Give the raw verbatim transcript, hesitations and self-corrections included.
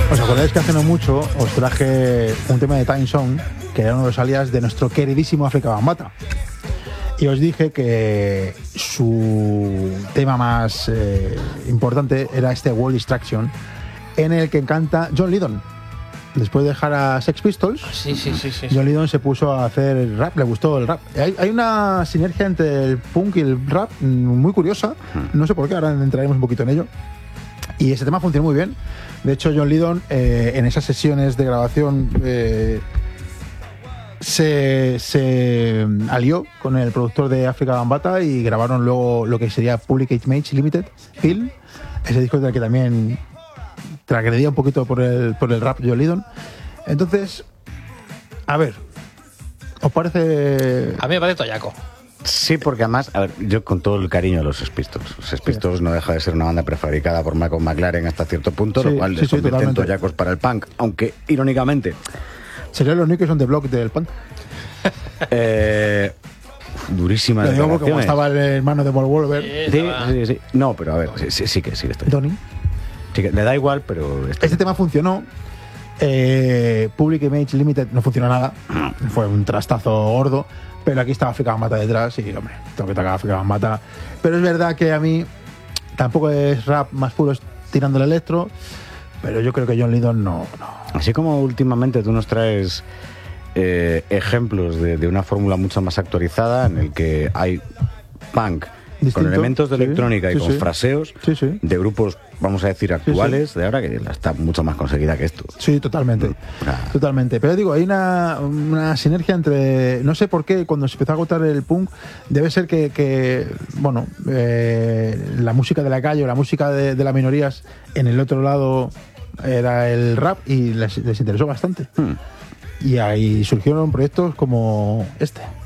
¿Os acordáis que hace no mucho os traje un tema de Time Zone, que era uno de los alias de nuestro queridísimo África Bambaataa? Y os dije que su tema más eh, importante era este World Distraction, en el que canta John Lydon. Después de dejar a Sex Pistols, sí, sí, sí, sí, John Lydon se puso a hacer el rap, le gustó el rap. Hay, hay una sinergia entre el punk y el rap muy curiosa, no sé por qué, ahora entraremos un poquito en ello. Y ese tema funcionó muy bien. De hecho, John Lydon, eh, en esas sesiones de grabación, eh, se, se alió con el productor de África Bambaataa y grabaron luego lo que sería Public Image Limited, P I L, ese disco del que también transgredía un poquito por el, por el rap John Lydon. Entonces, a ver, ¿os parece...? A mí me parece toyaco. Sí, porque además, a ver, yo con todo el cariño a los Sex Pistols. Los Sex Pistols sí. no deja de ser una banda prefabricada por Malcolm McLaren hasta cierto punto, sí, lo cual sí, les convierte sí, en toyacos para el punk, aunque, irónicamente... Serían los Nickels on the Block del punk. eh... Durísima. Lo digo porque como estaba el hermano de Paul Wolver. Sí, sí, sí. No, pero a ver, sí, sí, sí que sí que estoy. Donnie. Sí que le da igual, pero... Estoy. Este tema funcionó. Eh, Public Image Limited no funcionó nada. Fue un trastazo gordo. Pero aquí estaba África Bambaataa detrás y, hombre, tengo que tocar África Bambaataa. Pero es verdad que a mí tampoco es rap más puro tirando el electro, pero yo creo que John Lydon no, no. Así como últimamente tú nos traes eh, ejemplos de, de una fórmula mucho más actualizada en el que hay punk distinto, con elementos de sí, electrónica y sí, con sí. fraseos sí, sí. de grupos, vamos a decir, actuales, sí, sí. de ahora, que está mucho más conseguida que esto. Sí, totalmente. Ah. Totalmente. Pero digo, hay una, una sinergia entre... No sé por qué, cuando se empezó a agotar el punk, debe ser que, que bueno, eh, la música de la calle o la música de, de las minorías en el otro lado era el rap y les, les interesó bastante. Hmm. Y ahí surgieron proyectos como este.